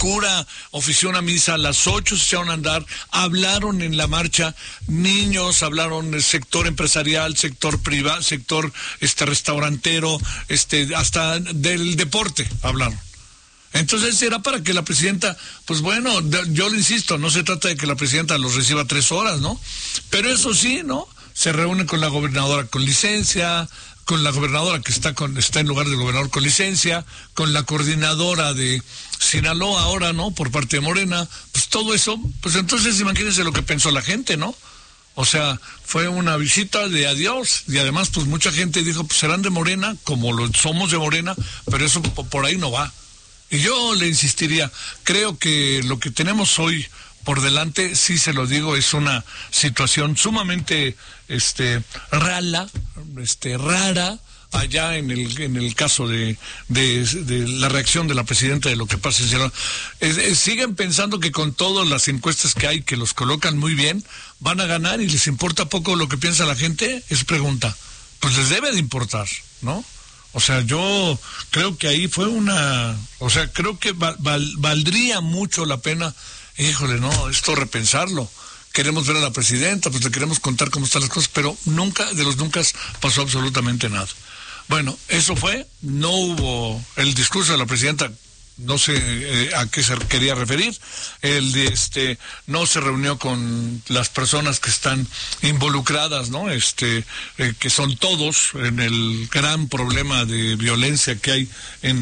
cura ofició una misa a las 8, se echaron a andar, hablaron en la marcha niños, hablaron del sector empresarial, sector privado, sector restaurantero, hasta del deporte hablaron. Entonces era para que la presidenta, pues bueno, yo le insisto, no se trata de que la presidenta los reciba 3 horas, ¿no? Pero eso sí, ¿no? Se reúne con la gobernadora con licencia, con la gobernadora que está en lugar del gobernador con licencia, con la coordinadora de Sinaloa ahora, ¿no? Por parte de Morena, pues todo eso, pues entonces imagínense lo que pensó la gente, ¿no? O sea, fue una visita de adiós, y además pues mucha gente dijo, pues serán de Morena, como lo somos de Morena, pero eso por ahí no va. Y yo le insistiría, creo que lo que tenemos hoy por delante, sí se lo digo, es una situación sumamente rara allá en el caso de la reacción de la presidenta de lo que pasa en Sinaloa. Siguen pensando que con todas las encuestas que hay, que los colocan muy bien, van a ganar y les importa poco lo que piensa la gente. Es pregunta, pues les debe de importar, ¿no? O sea, yo creo que ahí fue creo que valdría mucho la pena, híjole, no, esto repensarlo. Queremos ver a la presidenta, pues le queremos contar cómo están las cosas, pero nunca pasó absolutamente nada. Bueno, eso fue, no hubo el discurso de la presidenta, no sé a qué se quería referir, no se reunió con las personas que están involucradas, ¿no? Que son todos en el gran problema de violencia que hay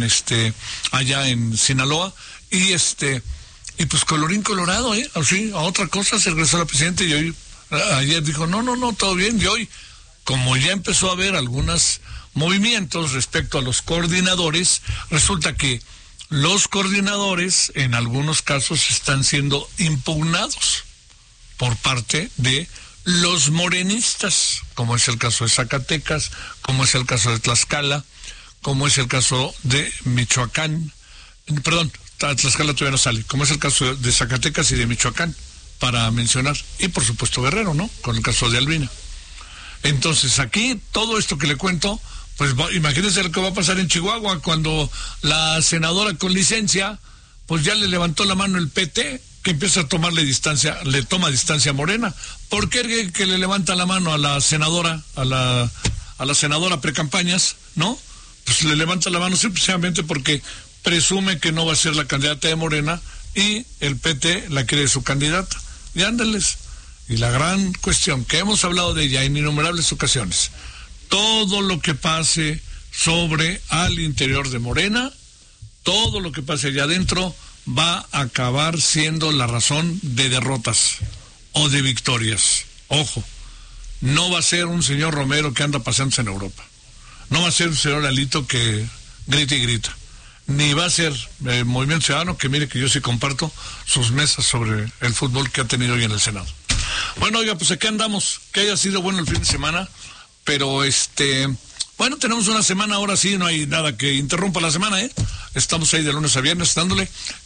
allá en Sinaloa, y pues colorín colorado, así, a otra cosa se regresó la presidenta, y hoy, ayer dijo, no, todo bien, y hoy, como ya empezó a haber algunos movimientos respecto a los coordinadores, resulta que los coordinadores en algunos casos están siendo impugnados por parte de los morenistas, como es el caso de Zacatecas, como es el caso de Tlaxcala, como es el caso de Michoacán, perdón, Tlaxcala todavía no sale, como es el caso de Zacatecas y de Michoacán, para mencionar, y por supuesto Guerrero, ¿no? Con el caso de Albina. Entonces aquí, todo esto que le cuento, pues imagínense lo que va a pasar en Chihuahua cuando la senadora con licencia, pues ya le levantó la mano el PT, que empieza a tomarle distancia, le toma distancia a Morena. ¿Por qué que le levanta la mano a la senadora, a la senadora precampañas, no? Pues le levanta la mano simplemente porque presume que no va a ser la candidata de Morena y el PT la quiere su candidata. Y ándales. Y la gran cuestión, que hemos hablado de ella en innumerables ocasiones, todo lo que pase sobre al interior de Morena, todo lo que pase allá adentro, va a acabar siendo la razón de derrotas o de victorias. Ojo, no va a ser un señor Romero que anda paseándose en Europa. No va a ser un señor Alito que grita y grita. Ni va a ser el Movimiento Ciudadano, que mire que yo sí comparto sus mesas sobre el fútbol que ha tenido hoy en el Senado. Bueno, oiga, pues aquí andamos, que haya sido bueno el fin de semana, pero bueno, tenemos una semana, ahora sí, no hay nada que interrumpa la semana, estamos ahí de lunes a viernes dándole,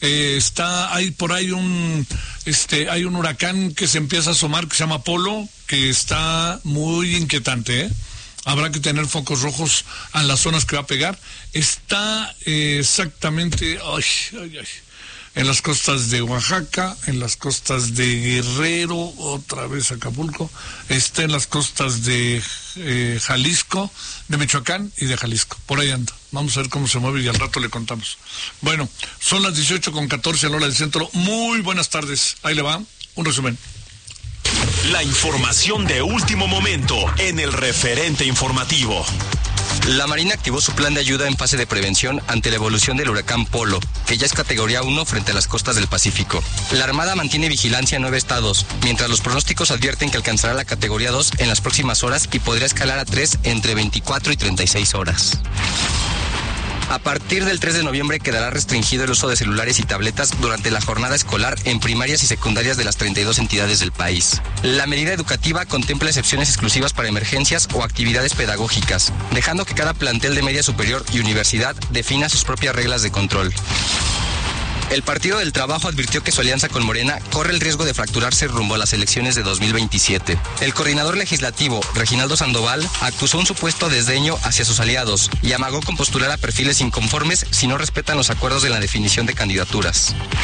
hay por ahí hay un huracán que se empieza a asomar, que se llama Polo, que está muy inquietante, habrá que tener focos rojos a las zonas que va a pegar, está exactamente, en las costas de Oaxaca, en las costas de Guerrero, otra vez Acapulco, está en las costas de Jalisco, de Michoacán y de Jalisco. Por ahí anda. Vamos a ver cómo se mueve y al rato le contamos. Bueno, son las 18:14 a la hora del centro. Muy buenas tardes. Ahí le va un resumen. La información de último momento en el referente informativo. La Marina activó su plan de ayuda en fase de prevención ante la evolución del huracán Polo, que ya es categoría 1 frente a las costas del Pacífico. La Armada mantiene vigilancia en 9 estados, mientras los pronósticos advierten que alcanzará la categoría 2 en las próximas horas y podría escalar a 3 entre 24 y 36 horas. A partir del 3 de noviembre quedará restringido el uso de celulares y tabletas durante la jornada escolar en primarias y secundarias de las 32 entidades del país. La medida educativa contempla excepciones exclusivas para emergencias o actividades pedagógicas, dejando que cada plantel de media superior y universidad defina sus propias reglas de control. El Partido del Trabajo advirtió que su alianza con Morena corre el riesgo de fracturarse rumbo a las elecciones de 2027. El coordinador legislativo, Reginaldo Sandoval, acusó un supuesto desdeño hacia sus aliados y amagó con postular a perfiles inconformes si no respetan los acuerdos de la definición de candidaturas.